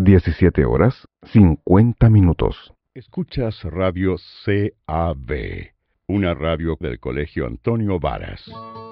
17:50. Escuchas Radio CAB, una radio del Colegio Antonio Varas.